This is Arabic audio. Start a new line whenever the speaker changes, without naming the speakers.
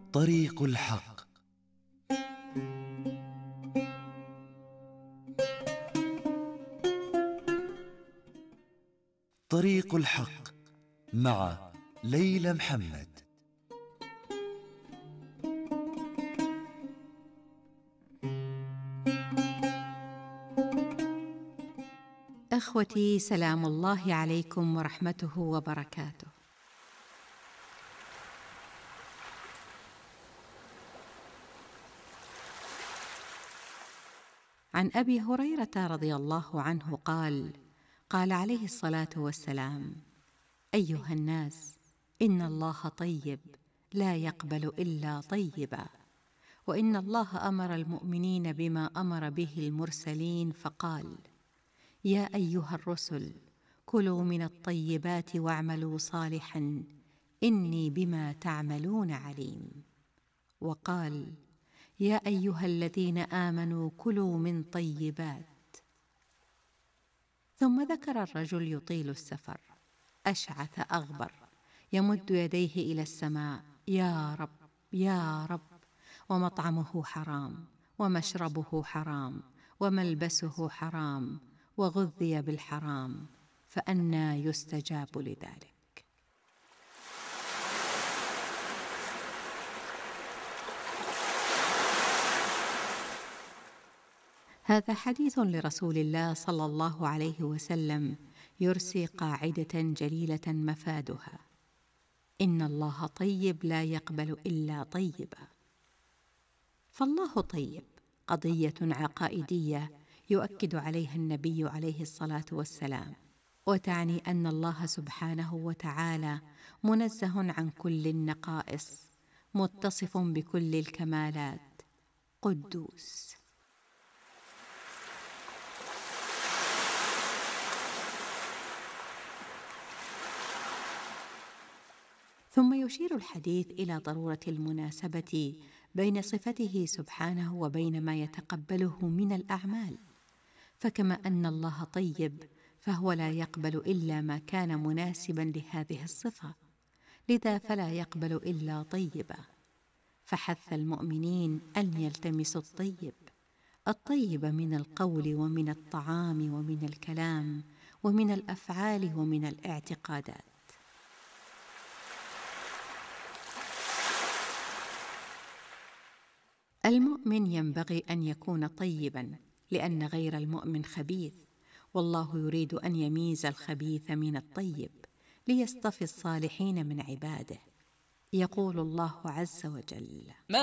طريق الحق. طريق الحق مع ليلى محمد.
أخوتي، سلام الله عليكم ورحمته وبركاته. عن أبي هريرة رضي الله عنه قال عليه الصلاة والسلام: أيها الناس، إن الله طيب لا يقبل إلا طيبا، وإن الله أمر المؤمنين بما أمر به المرسلين فقال: يا أيها الرسل، كلوا من الطيبات واعملوا صالحا إني بما تعملون عليم. وقال: يا أيها الذين آمنوا كلوا من طيبات. ثم ذكر الرجل يطيل السفر، أشعث أغبر، يمد يديه إلى السماء: يا رب يا رب، ومطعمه حرام، ومشربه حرام، وملبسه حرام، وغذي بالحرام، فأنى يستجاب لذلك؟ هذا حديث لرسول الله صلى الله عليه وسلم يرسي قاعدة جليلة مفادها: إن الله طيب لا يقبل إلا طيبا. فالله طيب قضية عقائدية يؤكد عليها النبي عليه الصلاة والسلام، وتعني أن الله سبحانه وتعالى منزه عن كل النقائص، متصف بكل الكمالات، قدوس. ثم يشير الحديث إلى ضرورة المناسبة بين صفته سبحانه وبين ما يتقبله من الأعمال، فكما أن الله طيب فهو لا يقبل إلا ما كان مناسبا لهذه الصفة، لذا فلا يقبل إلا طيبا. فحث المؤمنين أن يلتمسوا الطيب من القول ومن الطعام ومن الكلام ومن الأفعال ومن الاعتقادات. المؤمن ينبغي أن يكون طيباً، لأن غير المؤمن خبيث، والله يريد أن يميز الخبيث من الطيب ليصطفي الصالحين من عباده. يقول الله عز وجل: